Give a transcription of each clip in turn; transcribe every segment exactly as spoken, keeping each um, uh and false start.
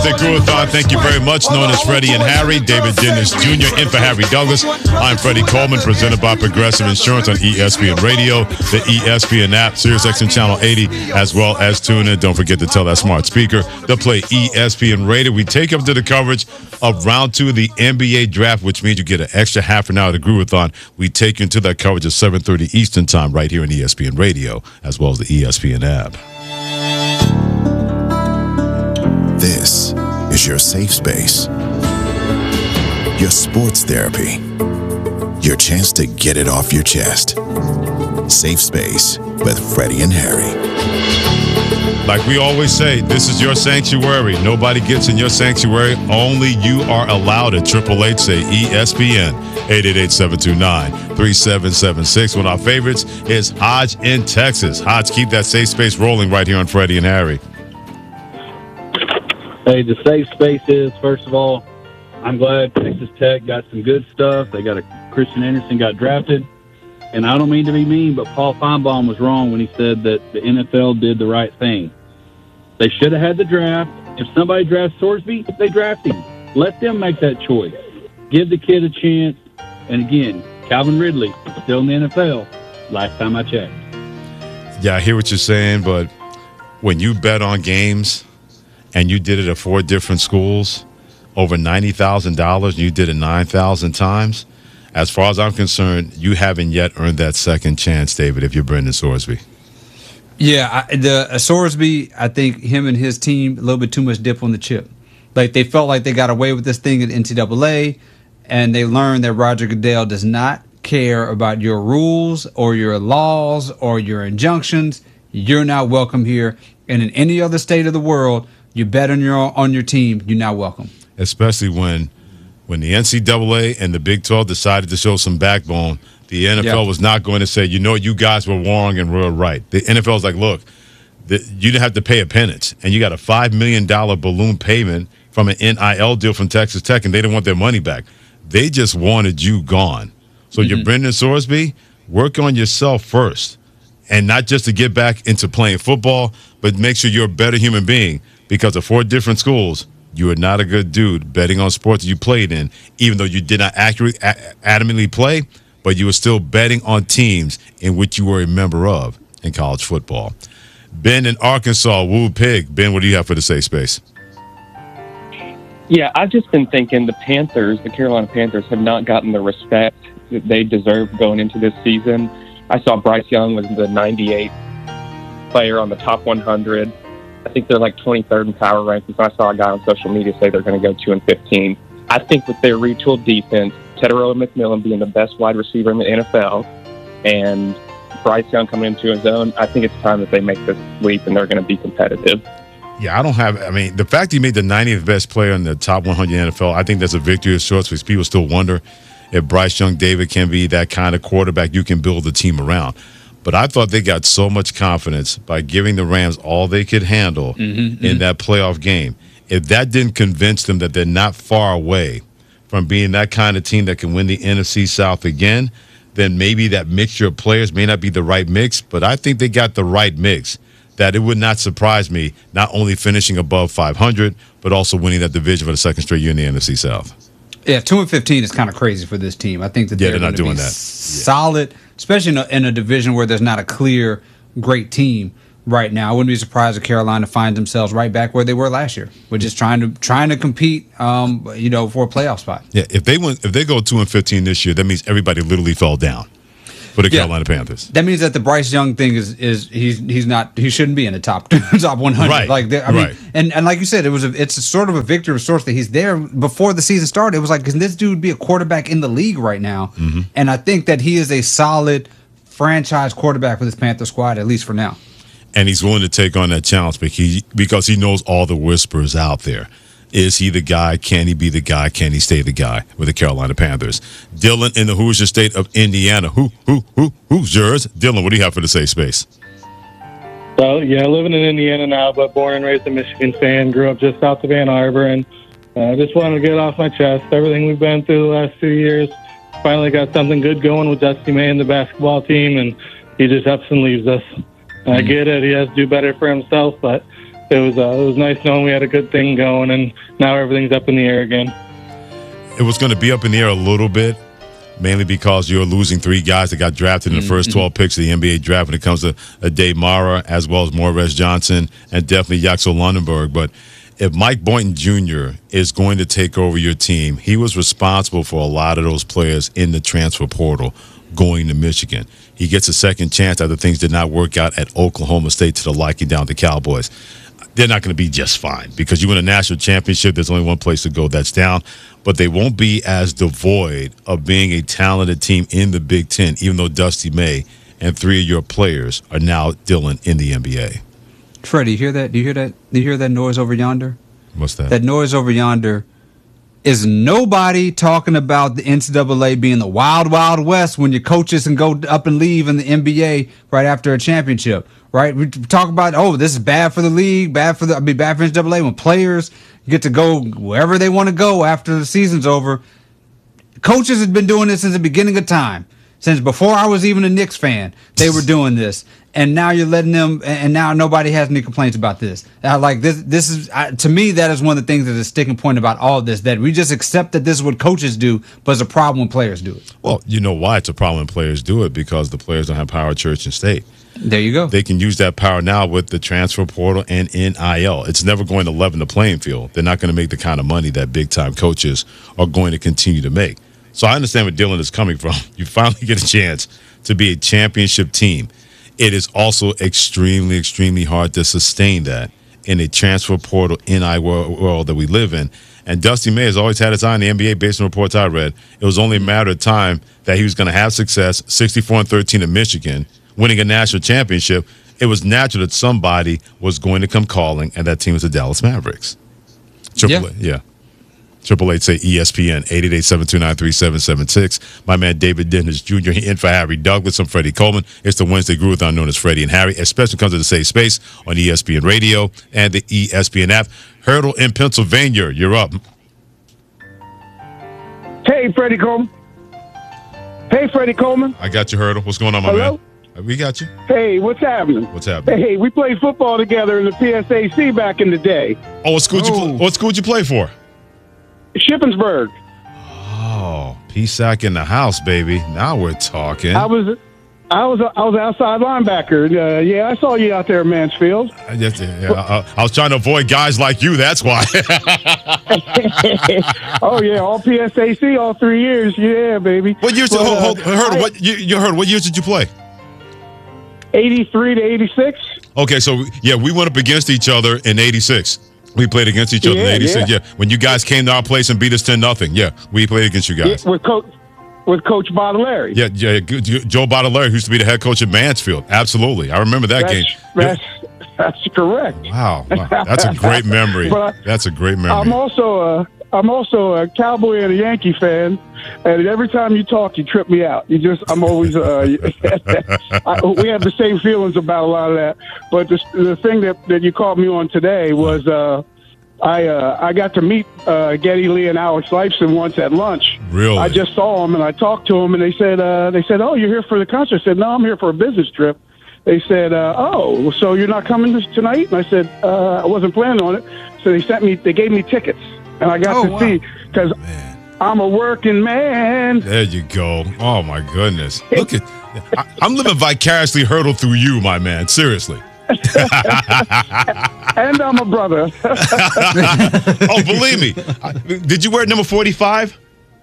The Gruathon, thank you very much. Known as Freddie and Harry, David Dennis Junior in for Harry Douglas. I'm Freddie Coleman, presented by Progressive Insurance on E S P N Radio, the E S P N app, SiriusXM Channel eighty, as well as tune in. Don't forget to tell that smart speaker to play E S P N Radio. We take up to the coverage of round two of the N B A draft, which means you get an extra half an hour of the Gruathon. We take you into that coverage at seven thirty Eastern Time right here on E S P N Radio, as well as the E S P N app. This is your safe space, your sports therapy, your chance to get it off your chest. Safe Space with Freddie and Harry. Like we always say, this is your sanctuary. Nobody gets in your sanctuary. Only you are allowed at Triple H, say E S P N, eight eight eight, seven two nine, three seven seven six. One of our favorites is Hodge in Texas. Hodge, keep that safe space rolling right here on Freddie and Harry. Hey, the safe space is, first of all, I'm glad Texas Tech got some good stuff. They got a Christian Anderson got drafted. And I don't mean to be mean, but Paul Feinbaum was wrong when he said that the N F L did the right thing. They should have had the draft. If somebody drafts Sorsby, they draft him. Let them make that choice. Give the kid a chance. And again, Calvin Ridley, still in the N F L, last time I checked. Yeah, I hear what you're saying, but when you bet on games and you did it at four different schools, over ninety thousand dollars, and you did it nine thousand times, as far as I'm concerned, you haven't yet earned that second chance, David, if you're Brendan Sorsby. Yeah, I, the uh, Sorsby, I think him and his team, a little bit too much dip on the chip. Like, they felt like they got away with this thing at N C double A, and they learned that Roger Goodell does not care about your rules or your laws or your injunctions. You're not welcome here. And in any other state of the world, you bet on your on your team, you're not welcome. Especially when when the N C double A and the Big twelve decided to show some backbone, the N F L yep. was not going to say, you know, you guys were wrong and we're right. The N F L is like, look, the, you didn't have to pay a penance, and you got a five million dollars balloon payment from an N I L deal from Texas Tech, and they didn't want their money back. They just wanted you gone. So mm-hmm. you're Brendan Sorsby, work on yourself first, and not just to get back into playing football, but make sure you're a better human being, because of four different schools, you are not a good dude betting on sports that you played in, even though you did not accurately, a- adamantly play, but you were still betting on teams in which you were a member of in college football. Ben in Arkansas, Woo Pig. Ben, what do you have for the safe space? Yeah, I've just been thinking the Panthers, the Carolina Panthers, have not gotten the respect that they deserve going into this season. I saw Bryce Young was the ninety-eighth player on the top one hundred. I think they're like twenty-third in power rankings. I saw a guy on social media say they're going to go two and fifteen. I think with their retooled defense, Teteroa McMillan being the best wide receiver in the N F L, and Bryce Young coming into his own, I think it's time that they make this leap and they're going to be competitive. Yeah, I don't have – I mean, the fact he made the ninetieth best player in the top one hundred in the N F L, I think that's a victory of sorts, because people still wonder if Bryce Young, David, can be that kind of quarterback you can build a team around. But I thought they got so much confidence by giving the Rams all they could handle mm-hmm, in mm-hmm. that playoff game. If that didn't convince them that they're not far away from being that kind of team that can win the N F C South again, then maybe that mixture of players may not be the right mix. But I think they got the right mix, that it would not surprise me not only finishing above five hundred, but also winning that division for the second straight year in the N F C South. Yeah, two and fifteen is kind of crazy for this team. I think that yeah, they're, they're not doing be that. Solid, yeah. especially in a, in a division where there's not a clear, great team right now. I wouldn't be surprised if Carolina finds themselves right back where they were last year. We're just trying to trying to compete, um, you know, for a playoff spot. Yeah, if they went, if they go two and fifteen this year, that means everybody literally fell down for the yeah. Carolina Panthers. That means that the Bryce Young thing is is he's he's not he shouldn't be in the top top one hundred. Right. Like I mean, right. and, and like you said, it was a, it's a sort of a victory of sorts that he's there before the season started. It was like, can this dude be a quarterback in the league right now? Mm-hmm. And I think that he is a solid franchise quarterback for this Panther squad, at least for now. And he's willing to take on that challenge because he, because he knows all the whispers out there. Is he the guy? Can he be the guy? Can he stay the guy with the Carolina Panthers? Dylan in the Hoosier state of Indiana. Who, who, who, who's yours? Dylan, what do you have for the safe space? So, yeah, living in Indiana now, but born and raised a Michigan fan. Grew up just south of Ann Arbor, and I uh, just wanted to get off my chest. Everything we've been through the last two years, finally got something good going with Dusty May and the basketball team, and he just ups and leaves us. Mm-hmm. I get it. He has to do better for himself, but it was uh, it was nice knowing we had a good thing going, and now everything's up in the air again. It was going to be up in the air a little bit, mainly because you're losing three guys that got drafted in the first twelve picks of the N B A draft when it comes to a Dave Mara, as well as Morris Johnson, and definitely Yaxel Lundenberg. But if Mike Boynton Junior is going to take over your team, he was responsible for a lot of those players in the transfer portal going to Michigan. He gets a second chance after things did not work out at Oklahoma State to the liking down to Cowboys. They're not going to be just fine because you win a national championship. There's only one place to go. That's down. But they won't be as devoid of being a talented team in the Big Ten, even though Dusty May and three of your players are now dealing in the N B A. Freddie, you hear that? Do you hear that? Do you hear that noise over yonder? What's that? That noise over yonder is nobody talking about the N C double A being the wild, wild west when your coaches can go up and leave in the N B A right after a championship, right? We talk about, oh, this is bad for the league, bad for the, I mean, bad for N C double A when players get to go wherever they want to go after the season's over. Coaches have been doing this since the beginning of time. Since before I was even a Knicks fan, they were doing this, and now you're letting them. And now nobody has any complaints about this. I like this. This is I, to me that is one of the things that is a sticking point about all of this. That we just accept that this is what coaches do, but it's a problem when players do it. Well, you know why it's a problem when players do it, because the players don't have power at church and state. There you go. They can use that power now with the transfer portal and N I L. It's never going to leaven the playing field. They're not going to make the kind of money that big time coaches are going to continue to make. So I understand where Dylan is coming from. You finally get a chance to be a championship team. It is also extremely, extremely hard to sustain that in a transfer portal N I L world that we live in. And Dusty May has always had his eye on the N B A based on reports I read. It was only a matter of time that he was going to have success, sixty-four and thirteen in Michigan, winning a national championship. It was natural that somebody was going to come calling, and that team was the Dallas Mavericks. Triple A, yeah. Triple eight say E S P N eight eight eight, seven two nine, three seven seven six. My man David Dennis Junior in for Harry Douglas. I'm Freddie Coleman. It's the Wednesday Groove known as Freddie and Harry, especially when it comes to the Safe Space on E S P N Radio and the E S P N app. Hurdle in Pennsylvania, you're up. Hey, Freddie Coleman. Hey, Freddie Coleman. I got you, Hurdle. What's going on, my Hello? man? We got you. Hey, what's happening? What's happening? Hey, we played football together in the P S A C back in the day. Oh, what school? Oh. You, what school did you play for? Shippensburg. Oh, P S A C in the house, baby. Now we're talking. I was, I was, I was outside linebacker. Uh, yeah, I saw you out there, Mansfield. I, just, yeah, I, I was trying to avoid guys like you. That's why. Oh yeah, all P S A C, all three years. Yeah, baby. What years? But, Hold, hold, uh, heard I- what you, you heard? What years did you play? eighty-three to eighty-six. Okay, so yeah, we went up against each other in eighty-six. We played against each other in Yeah, eighty-six. Yeah. yeah. when you guys came to our place and beat us ten nothing. Yeah, we played against you Yeah, guys. with coach, with Coach Baudelaire. Yeah, yeah. good- Joe Baudelaire, who used to be the head coach at Mansfield. Absolutely, I remember that that's, game. that's that's correct. Wow, wow, that's a great memory. But I- That's a great memory. I'm also a I'm also a Cowboy and a Yankee fan, and every time you talk, you trip me out. You just I'm always uh, I, we have the same feelings about a lot of that. But the, the thing that, that you called me on today was uh, I uh, I got to meet uh, Geddy Lee and Alex Lifeson once at lunch. Really? I just saw them and I talked to them, and they said uh, they said, "Oh, you're here for the concert?" I said, "No, I'm here for a business trip." They said, uh, "Oh, so you're not coming this tonight?" And I said, uh, "I wasn't planning on it." So they sent me, they gave me tickets, and I got Oh, to wow. see because I'm a working man. There you go. Oh my goodness! Look at, I, I'm living vicariously Hurdle through you, my man. Seriously. And I'm a brother. Oh, believe me. I- Did you wear number forty-five?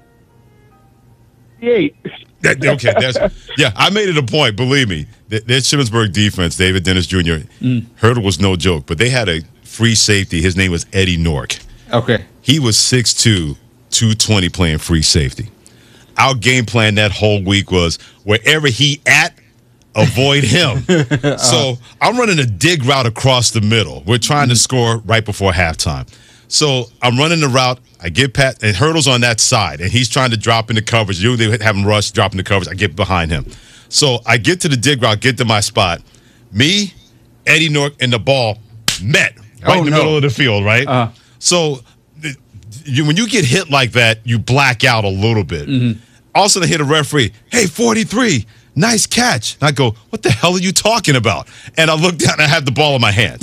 Eight. That, okay, that's yeah. I made it a point. Believe me, that, that Shippensburg defense, David Dennis Junior Hurdle was no joke, but they had a free safety. His name was Eddie Nork. Okay. He was six two, two twenty playing free safety. Our game plan that whole week was wherever he at, avoid him. So I'm running a dig route across the middle. We're trying to score right before halftime. So I'm running the route. I get Pat, and Hurdle's on that side, and he's trying to drop into coverage. You they have him rush, drop into coverage. I get behind him. So I get to the dig route, get to my spot. Me, Eddie Nork, and the ball met right Oh, in the no. middle of the field, right? Uh. So th- you, when you get hit like that, you black out a little bit. Mm-hmm. All of a sudden, I hit a referee. Hey, forty-three, nice catch. And I go, what the hell are you talking about? And I look down and I have the ball in my hands.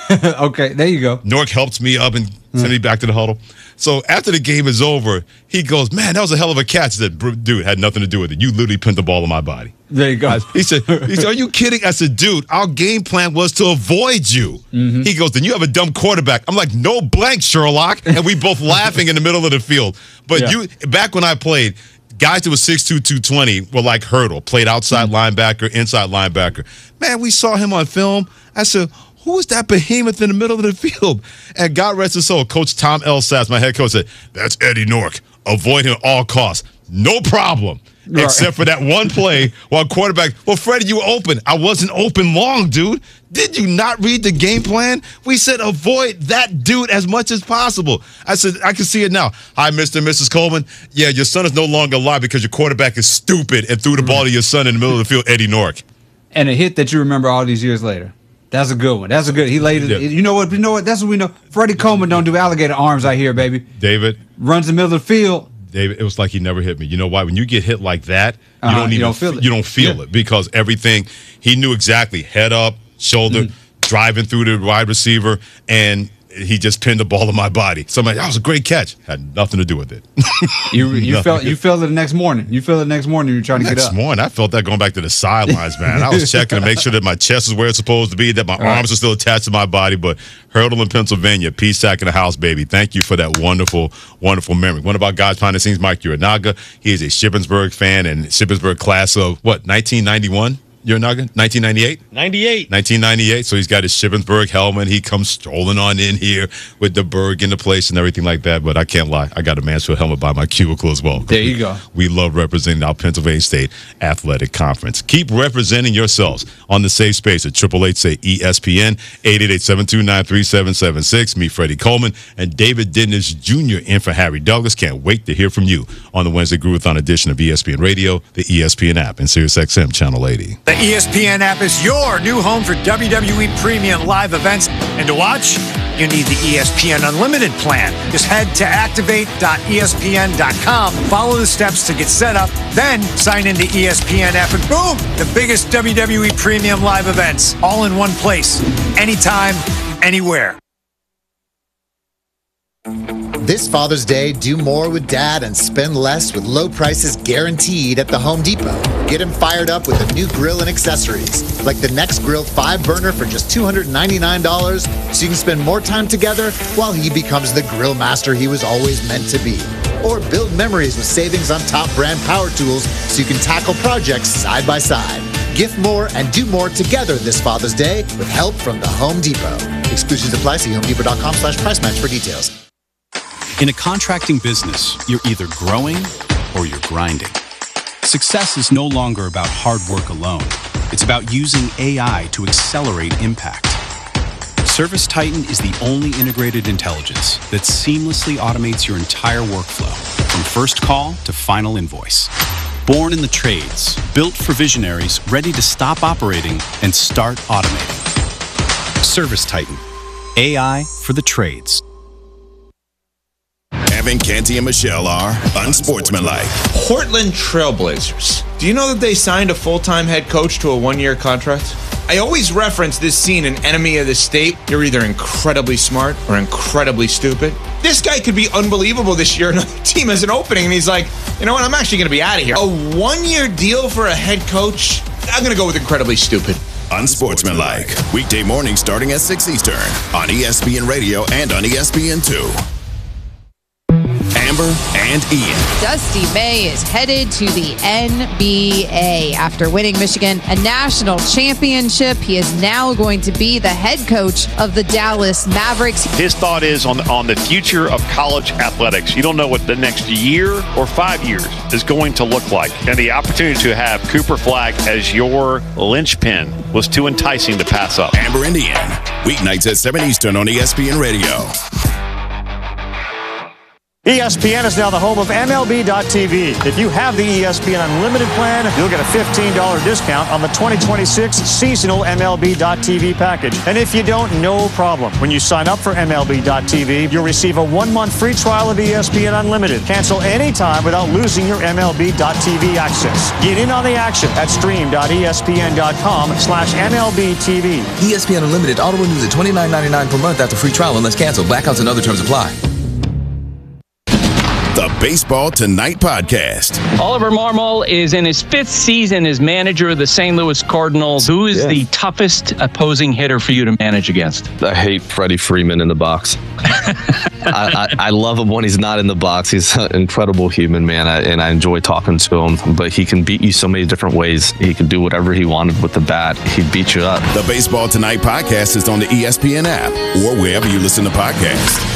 Okay, there you go. Nork helped me up and sent mm. me back to the huddle. So after the game is over, he goes, man, that was a hell of a catch. I said, dude, had nothing to do with it. You literally pinned the ball in my body. There you go. I, he, said, he said, are you kidding? I said, dude, our game plan was to avoid you. Mm-hmm. He goes, then you have a dumb quarterback. I'm like, no blank, Sherlock. And we both laughing in the middle of the field. But yeah. you back when I played, guys that were six two, two twenty were like Hurdle, played outside mm-hmm. linebacker, inside linebacker. Man, we saw him on film. I said, who is that behemoth in the middle of the field? And God rest his soul, Coach Tom Elsatz, my head coach, said, that's Eddie Nork. Avoid him at all costs. No problem. Right. Except for that one play while quarterback, well, Freddie, you were open. I wasn't open long, dude. Did you not read the game plan? We said avoid that dude as much as possible. I said, I can see it now. Hi, Mister and Missus Coleman. Yeah, your son is no longer alive because your quarterback is stupid and threw the ball to your son in the middle of the field, Eddie Nork. And a hit that you remember all these years later. That's a good one. That's a good. He laid it. Yeah. You know what? You know what? That's what we know. Freddie Coleman don't do alligator arms out here, baby. David runs the middle of the field. David, it was like he never hit me. You know why? When you get hit like that, you uh-huh. don't even you don't feel it. You don't feel yeah. it because everything he knew exactly. Head up, shoulder, mm. driving through the wide receiver, and he just pinned the ball in my body. Somebody, that was a great catch. Had nothing to do with it. you you felt you felt it the next morning. You felt it the next morning. You were trying to next get up. Next morning, I felt that going back to the sidelines, man. I was checking to make sure that my chest is where it's supposed to be, that my All arms right. are still attached to my body. But Hurdle in Pennsylvania, peace sack in the house, baby. Thank you for that wonderful, wonderful memory. One of our guys behind the scenes, Mike Uranaga. He is a Shippensburg fan and Shippensburg class of what, nineteen ninety-one? Uranaga? nineteen ninety-eight? ninety-eight. nineteen ninety-eight. So he's got his Shippensburg helmet. He comes strolling on in here with the Berg in the place and everything like that. But I can't lie. I got a Mansfield helmet by my cubicle as well. There you we, go. We love representing our Pennsylvania State Athletic Conference. Keep representing yourselves on the safe space at eight eight eight, say, E S P N, eight eight eight, seven two nine, three seven seven six. Meet Freddie Coleman and David Dennis Junior in for Harry Douglas. Can't wait to hear from you on the Wednesday Groovathon edition of E S P N Radio, the E S P N app, and SiriusXM Channel eighty. The E S P N app is your new home for W W E premium live events. And to watch, you need the E S P N Unlimited plan. Just head to activate dot E S P N dot com, follow the steps to get set up, then sign into E S P N app, and boom, the biggest W W E premium live events, all in one place, anytime, anywhere. This Father's Day, do more with Dad and spend less with low prices guaranteed at the Home Depot. Get him fired up with a new grill and accessories, like the Next Grill five burner for just two hundred ninety-nine dollars, so you can spend more time together while he becomes the grill master he was always meant to be. Or build memories with savings on top brand power tools so you can tackle projects side by side. Gift more and do more together this Father's Day with help from the Home Depot. Exclusions apply. See home depot dot com slash price match for details. In a contracting business, you're either growing or you're grinding. Success is no longer about hard work alone. It's about using A I to accelerate impact. ServiceTitan is the only integrated intelligence that seamlessly automates your entire workflow, from first call to final invoice. Born in the trades, built for visionaries ready to stop operating and start automating. ServiceTitan, A I for the trades. Evan, Canty, and Michelle are unsportsmanlike. Portland Trailblazers. Do you know that they signed a full-time head coach to a one-year contract? I always reference this scene in Enemy of the State. You're either incredibly smart or incredibly stupid. This guy could be unbelievable this year. Another team has an opening, and he's like, you know what, I'm actually going to be out of here. A one-year deal for a head coach? I'm going to go with incredibly stupid. Unsportsmanlike. Weekday mornings starting at six Eastern on E S P N Radio and on E S P N two. Amber and Ian. Dusty May is headed to the N B A. After winning Michigan a national championship, he is now going to be the head coach of the Dallas Mavericks. His thought is on, on the future of college athletics. You don't know what the next year or five years is going to look like. And the opportunity to have Cooper Flagg as your linchpin was too enticing to pass up. Amber and Ian. Weeknights at seven Eastern on E S P N Radio. E S P N is now the home of M L B dot T V. If you have the E S P N Unlimited plan, you'll get a fifteen dollars discount on the twenty twenty-six seasonal M L B dot T V package. And if you don't, no problem. When you sign up for M L B dot T V, you'll receive a one-month free trial of E S P N Unlimited. Cancel anytime without losing your M L B dot T V access. Get in on the action at stream dot E S P N dot com slash M L B T V. E S P N Unlimited auto renews at twenty-nine ninety-nine per month after free trial unless canceled. Blackouts and other terms apply. The Baseball Tonight podcast. Oliver Marmol is in his fifth season as manager of the Saint Louis Cardinals. Who is yes. the toughest opposing hitter for you to manage against? I hate Freddie Freeman in the box. I, I, I love him when he's not in the box. He's an incredible human, man, I, and I enjoy talking to him. But he can beat you so many different ways. He can do whatever he wanted with the bat. He'd beat you up. The Baseball Tonight podcast is on the E S P N app or wherever you listen to podcasts.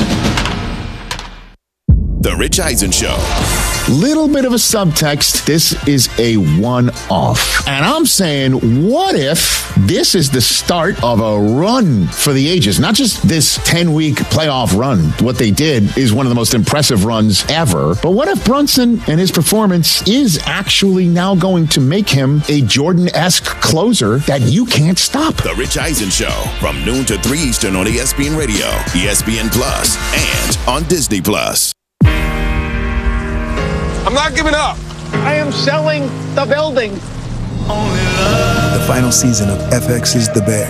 The Rich Eisen Show. Little bit of a subtext. This is a one-off. And I'm saying, what if this is the start of a run for the ages? Not just this ten-week playoff run. What they did is one of the most impressive runs ever. But what if Brunson and his performance is actually now going to make him a Jordan-esque closer that you can't stop? The Rich Eisen Show from noon to three Eastern on E S P N Radio, E S P N Plus, and on Disney Plus. I'm not giving up. I am selling the building. The final season of F X's The Bear.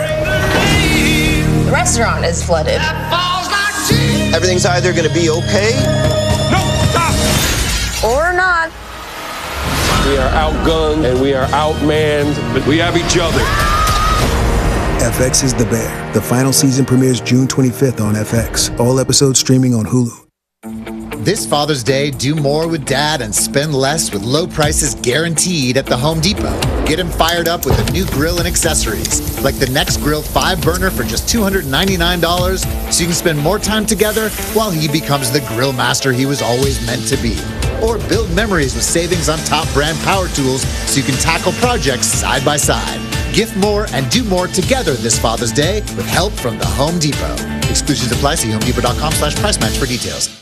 The restaurant is flooded. Everything's either going to be okay. No, stop. Or not. We are outgunned and we are outmanned, but we have each other. F X's The Bear. The final season premieres June twenty-fifth on F X. All episodes streaming on Hulu. This Father's Day, do more with Dad and spend less with low prices guaranteed at the Home Depot. Get him fired up with a new grill and accessories, like the Next Grill five burner for just two hundred ninety-nine dollars, so you can spend more time together while he becomes the grill master he was always meant to be. Or build memories with savings on top brand power tools so you can tackle projects side by side. Gift more and do more together this Father's Day with help from the Home Depot. Exclusions apply. See homedepot.com slash price match for details.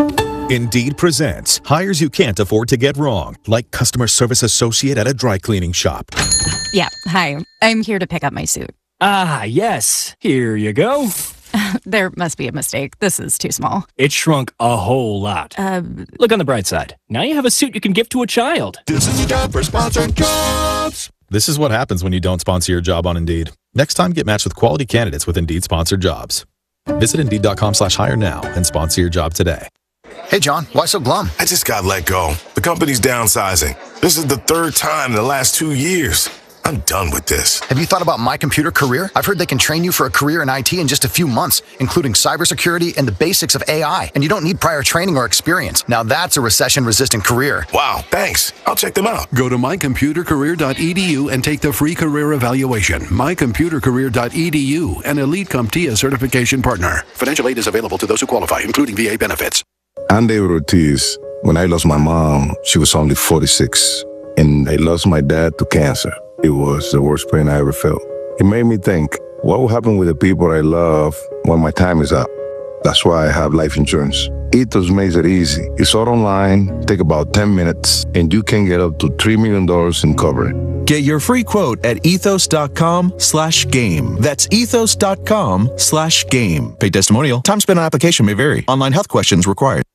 Indeed presents hires you can't afford to get wrong, like customer service associate at a dry cleaning shop. Yeah, hi. I'm here to pick up my suit. Ah, yes. Here you go. There must be a mistake. This is too small. It shrunk a whole lot. Uh, Look on the bright side. Now you have a suit you can give to a child. This is your job for sponsored jobs. This is what happens when you don't sponsor your job on Indeed. Next time, get matched with quality candidates with Indeed sponsored jobs. Visit Indeed.com slash hire now and sponsor your job today. Hey, John, why so glum? I just got let go. The company's downsizing. This is the third time in the last two years. I'm done with this. Have you thought about My Computer Career? I've heard they can train you for a career in I T in just a few months, including cybersecurity and the basics of A I. And you don't need prior training or experience. Now that's a recession-resistant career. Wow, thanks. I'll check them out. Go to my computer career dot e d u and take the free career evaluation. my computer career dot e d u, an Elite CompTIA certification partner. Financial aid is available to those who qualify, including V A benefits. I'm David Ortiz. When I lost my mom, she was only forty-six. And I lost my dad to cancer. It was the worst pain I ever felt. It made me think, what will happen with the people I love when my time is up? That's why I have life insurance. Ethos makes it easy. It's all online, take about ten minutes, and you can get up to three million dollars in coverage. Get your free quote at ethos.com slash game. That's ethos.com slash game. Paid testimonial. Time spent on application may vary. Online health questions required.